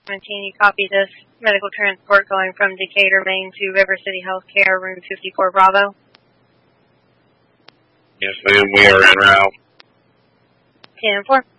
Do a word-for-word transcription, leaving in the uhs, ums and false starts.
seventeen, you copy this. Medical transport going from Decatur, Maine to River City Healthcare, room fifty-four Bravo. Yes, ma'am, we are en route. ten four.